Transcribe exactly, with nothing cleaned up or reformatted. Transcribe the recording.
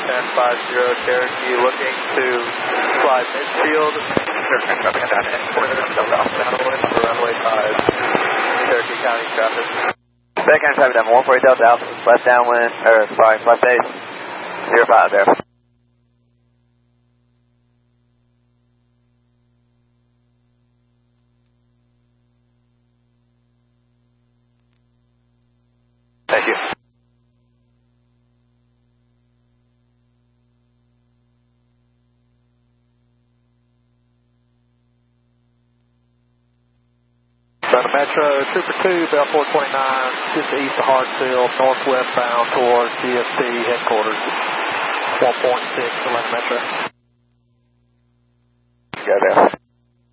ten five zero Cherokee looking to fly midfield. Runway five, Cherokee County traffic. Back County traffic, down one forty Delta Alpha, left downwind, or sorry, left base, zero five there. Thank you. Santa Metro, Trooper two, Bell four twenty-nine, just east of Hartsfield, northwest bound towards D S T headquarters, one point six, Atlanta Metro. Go there.